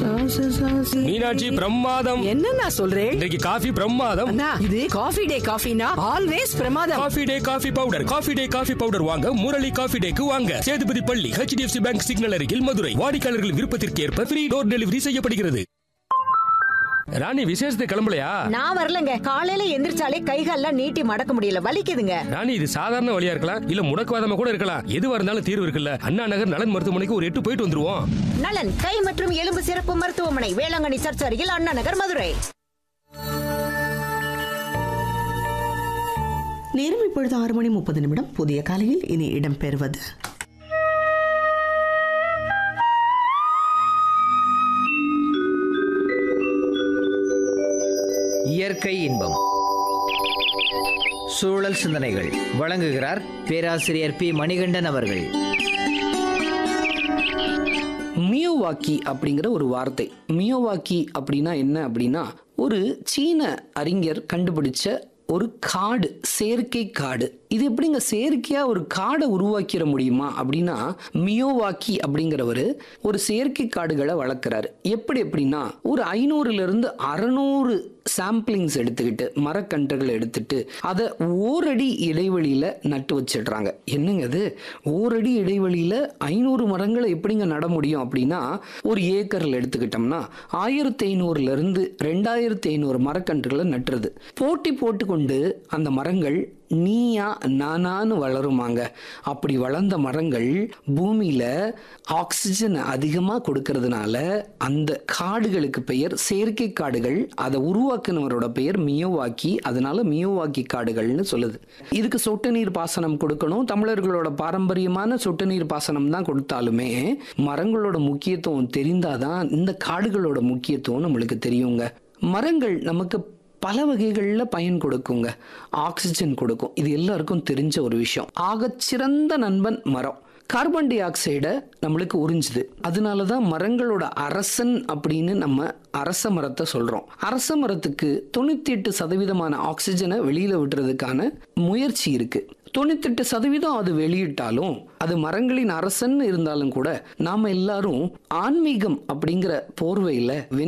மீனாட்சி பிரமாதம். என்ன நான் சொல்றேன், இன்றைக்கு காஃபி பிரமாதம். அண்ணா, இது காஃபி டே காஃபினா ஆல்வேஸ் பிரமாதம். Coffee day coffee powder. Coffee day coffee powder வாங்க முரளி காஃபி டேக்கு வாங்க. சேதுபதி பள்ளி, HDFC பேங்க் சிக்னல் அருகில், மதுரை. வாடிக்கையாளர்களின் விருப்பத்திற்கு ஏற்ப ஃப்ரீ டோர் டெலிவரி செய்யப்படுகிறது. ராணி, விசேஷத்தை கிளம்பலையா? நான் வரலங்க. காலையில எந்திரிச்சாலே கைகால்லாம் நீட்டி மடக்க முடியல, வலிக்குதுங்க. ராணி, இது சாதாரண வழியா இருக்கலாம், இல்ல முடக்குவாதமா கூட இருக்கலாம். எதுவா இருந்தாலும் தீர்வு இருக்குல்ல. அண்ணா நகர் நலன் மருத்துவமனைக்கு ஒரு 8 போயிட்டு வந்துருவோம். நலன் கை மற்றும் எலும்பு சிறப்பு மருத்துவமனை, வேளாங்கண்ணி சர்ச் அருகில், அண்ணா நகர், மதுரை. நேரம் இப்பொழுது 6:30 புதிய காலையில் இனி இடம்பெறுவது இயற்கை இன்பம். சூழல் சிந்தனைகள் வழங்குகிறார் பேராசிரியர் பி. மணிகண்டன் அவர்கள். மியோவாக்கி அப்படிங்கிற ஒரு வார்த்தை. மியோவாக்கி அப்படின்னா என்ன அப்படின்னா, ஒரு சீன அறிஞர் கண்டுபிடிச்ச ஒரு காடு, செயற்கை காடு. இது எப்படிங்க செயற்கையா ஒரு காடை உருவாக்கிட முடியுமா அப்படின்னா, மியோவாக்கி அப்படிங்கிறவர் ஒரு செயற்கை காடுகளை வளர்க்குறாரு. எப்படி எப்படின்னா, ஒரு 500 to 600 சாம்பிளிங்ஸ் எடுத்துக்கிட்டு, மரக்கன்றுகளை எடுத்துட்டு அதை ஓரடி இடைவெளியில நட்டு வச்சிடுறாங்க. என்னங்க அது, ஓரடி இடைவெளியில 500 மரங்களை எப்படிங்க நட முடியும் அப்படின்னா, ஒரு ஏக்கர்ல எடுத்துக்கிட்டோம்னா 1500 to 2500 மரக்கன்றுகளை நட்டுறது. போட்டி போட்டுக்கொண்டு அந்த மரங்கள் நீயா நானான்னு வளருமாங்க. அப்படி வளர்ந்த மரங்கள் பூமியில ஆக்சிஜன் அதிகமா கொடுக்கறதுனால அந்த காடுகளுக்கு பெயர் செயற்கை காடுகள். அதை உருவாக்குனவரோட பெயர் மியோவாக்கி. அதனால மியோவாக்கி காடுகள்னு சொல்லுது. இதுக்கு சொட்டு நீர் பாசனம் கொடுக்கணும். தமிழர்களோட பாரம்பரியமான சொட்டு நீர் பாசனம் தான் கொடுத்தாலுமே மரங்களோட முக்கியத்துவம் தெரிந்தாதான் இந்த காடுகளோட முக்கியத்துவம் நம்மளுக்கு தெரியுங்க. மரங்கள் நமக்கு பல வகைகளில் பயன் கொடுக்குங்க. ஆக்சிஜன் கொடுக்கும், இது எல்லாருக்கும் தெரிஞ்ச ஒரு விஷயம். ஆகச்சிறந்த நண்பன் மரம். கார்பன் டை ஆக்சைடை நம்மளுக்கு உறிஞ்சுது. அதனால தான் மரங்களோட அரசன் அப்படின்னு நம்ம அரச மரத்தை சொல்றோம். அரச மரத்துக்கு 98% ஆக்சிஜனை வெளியில விடுறதுக்கான முயற்சி இருக்கு. 98% அது வெளியிட்டாலும், அது மரங்களின் அரசன் இருந்தாலும் கூட, நாம எல்லாரும் ஆன்மீகம் அப்படிங்கிற போர்வையில